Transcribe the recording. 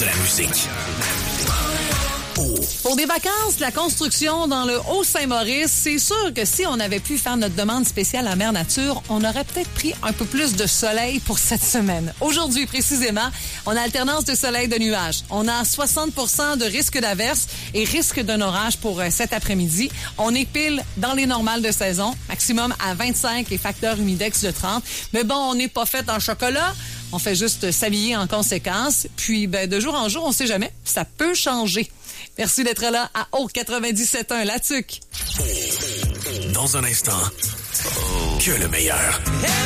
de la musique. Pour des vacances, la construction dans le Haut-Saint-Maurice, c'est sûr que si on avait pu faire notre demande spéciale à Mère Nature, on aurait peut-être pris un peu plus de soleil pour cette semaine. Aujourd'hui, précisément, on a alternance de soleil et de nuages. On a 60% de risque d'averse et risque d'un orage pour cet après-midi. On est pile dans les normales de saison, maximum à 25 et facteur humidex de 30. Mais bon, on n'est pas fait en chocolat. On fait juste s'habiller en conséquence. Puis, de jour en jour, on sait jamais. Ça peut changer. Merci d'être là à Haut 97.1 La Tuque. Dans un instant, que le meilleur.